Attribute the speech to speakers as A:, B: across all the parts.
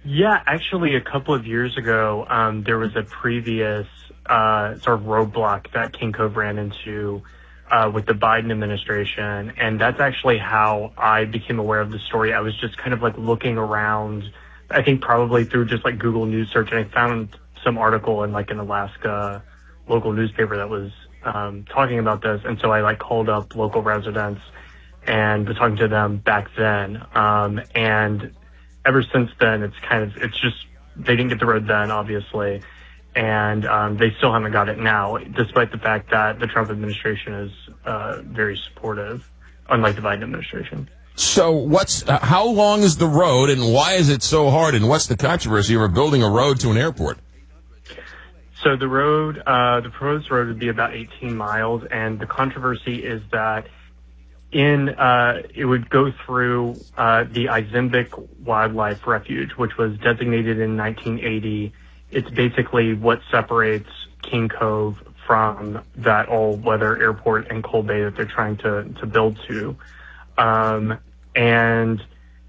A: Yeah, actually, a couple of years ago, there was a previous sort of roadblock that King Cove ran into with the Biden administration, and that's actually how I became aware of the story. I was just kind of like looking around, I think probably through just like Google News search, and I found some article in like an Alaska local newspaper that was talking about this, and so I like called up local residents and was talking to them back then, and ever since then, it's just, they didn't get the road then, obviously, and they still haven't got it now, despite the fact that the Trump administration is very supportive, unlike the Biden administration.
B: So how long is the road, and why is it so hard, and what's the controversy over building a road to an airport?
A: So the proposed road would be about 18 miles, and the controversy is that it would go through the Izembic Wildlife Refuge, which was designated in 1980. It's basically what separates King Cove from that all-weather airport in Cold Bay that they're trying to build to. And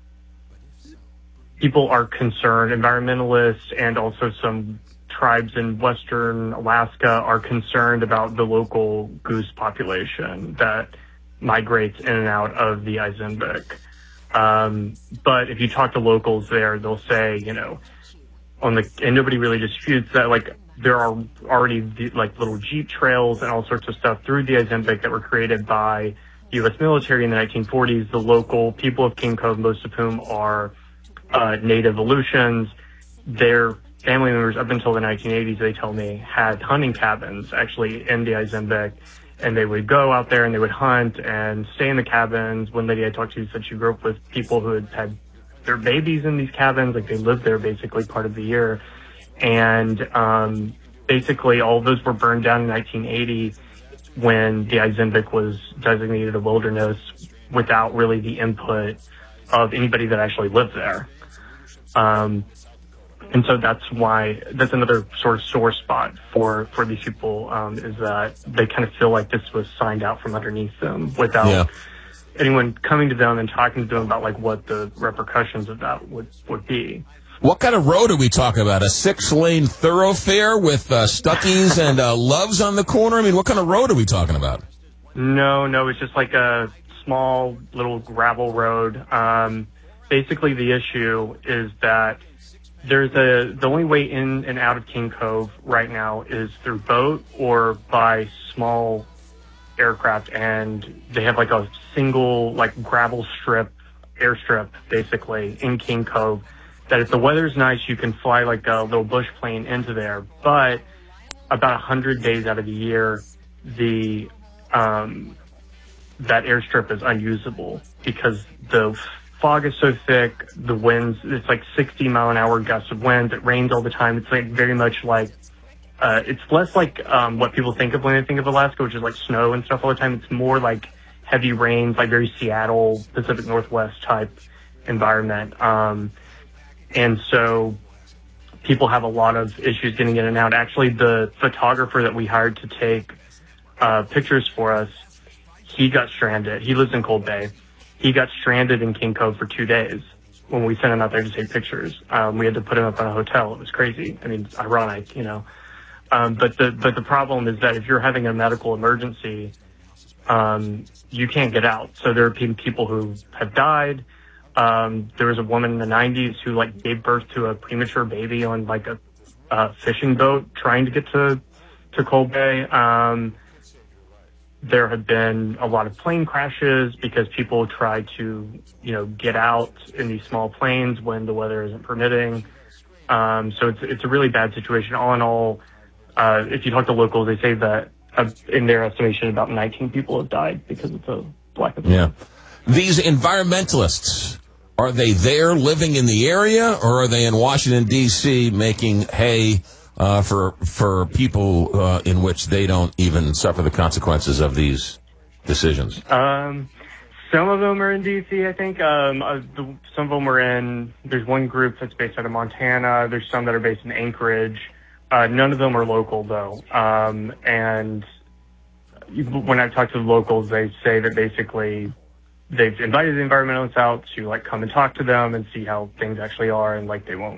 A: people are concerned, environmentalists and also some tribes in western Alaska are concerned about the local goose population that migrates in and out of the Izembic. But if you talk to locals there, they'll say, and nobody really disputes that, like, there are already like little Jeep trails and all sorts of stuff through the Izembic that were created by the U.S. military in the 1940s. The local people of King Cove, most of whom are native Aleutians, their family members up until the 1980s, they tell me, had hunting cabins actually in the Izembic. And they would go out there and they would hunt and stay in the cabins. One lady I talked to said she grew up with people who had their babies in these cabins. Like, they lived there basically part of the year. And basically all of those were burned down in 1980 when the Izembic was designated a wilderness without really the input of anybody that actually lived there. And so that's another sort of sore spot for these people, is that they kind of feel like this was signed out from underneath them without anyone coming to them and talking to them about like what the repercussions of that would be.
B: What kind of road are we talking about? A 6-lane thoroughfare with Stuckies and Loves on the corner? I mean, what kind of road are we talking about?
A: No, it's just like a small little gravel road. Basically, the issue is that the only way in and out of King Cove right now is through boat or by small aircraft, and they have like a single like gravel airstrip basically in King Cove that if the weather's nice you can fly like a little bush plane into there, but about 100 days out of the year that airstrip is unusable because the fog is so thick, the winds, it's like 60-mile-an-hour gusts of winds. It rains all the time. It's like very much like, it's less like what people think of when they think of Alaska, which is like snow and stuff all the time. It's more like heavy rains, like very Seattle, Pacific Northwest type environment. And so people have a lot of issues getting in and out. Actually, the photographer that we hired to take pictures for us, he got stranded. He lives in Cold Bay. He got stranded in King Cove for 2 days when we sent him out there to take pictures. We had to put him up in a hotel. It was crazy. I mean, it's ironic, but the problem is that if you're having a medical emergency, you can't get out. So there are people who have died. There was a woman in the 90s who like gave birth to a premature baby on like a fishing boat trying to get to Cold Bay. There have been a lot of plane crashes because people try to, get out in these small planes when the weather isn't permitting. So it's a really bad situation. All in all, if you talk to locals, they say that in their estimation, about 19 people have died because of the lack of.
B: Yeah. These environmentalists, are they there living in the area, or are they in Washington, D.C. making hay for people in which they don't even suffer the consequences of these decisions?
A: Some of them are in D.C., I think. Some of them are there's one group that's based out of Montana. There's some that are based in Anchorage. None of them are local, though. And when I've talked to the locals, they say that basically they've invited the environmentalists out to like come and talk to them and see how things actually are, and like they won't